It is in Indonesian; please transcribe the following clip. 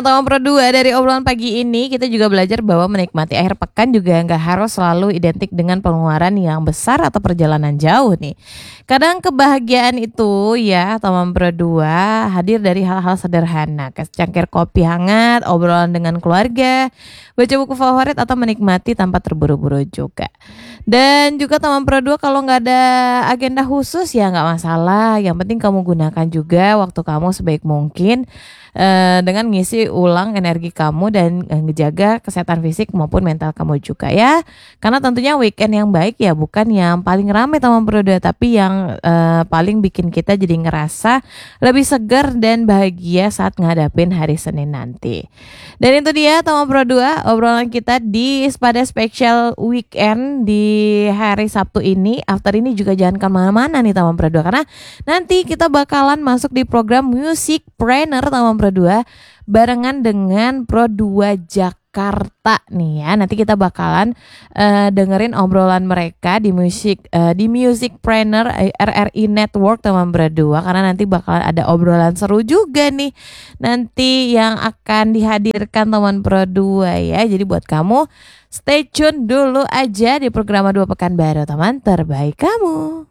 Teman Pro 2, dari obrolan pagi ini kita juga belajar bahwa menikmati akhir pekan juga nggak harus selalu identik dengan pengeluaran yang besar atau perjalanan jauh nih. Kadang kebahagiaan itu ya teman Pro 2 hadir dari hal-hal sederhana, kayak secangkir kopi hangat, obrolan dengan keluarga, baca buku favorit atau menikmati tanpa terburu-buru juga. Dan juga teman Pro 2, kalau nggak ada agenda khusus ya nggak masalah. Yang penting kamu gunakan juga waktu kamu sebaik mungkin dengan ngisi ulang energi kamu dan ngejaga kesehatan fisik maupun mental kamu juga ya. Karena tentunya weekend yang baik ya bukan yang paling ramai teman Pro 2, tapi yang paling bikin kita jadi ngerasa lebih segar dan bahagia saat ngadapin hari Senin nanti. Dan itu dia teman Pro 2 obrolan kita di pada special weekend di hari Sabtu ini. After ini juga jangan kemana-mana nih teman Pro 2, karena nanti kita bakalan masuk di program Music Planner teman Pro 2 barengan dengan Pro 2 Jakarta nih ya. Nanti kita bakalan dengerin obrolan mereka di Music Planner RRI Network teman Pro 2, karena nanti bakalan ada obrolan seru juga nih nanti yang akan dihadirkan teman Pro 2 ya. Jadi buat kamu stay tune dulu aja di program 2 Pekan Baru teman terbaik kamu.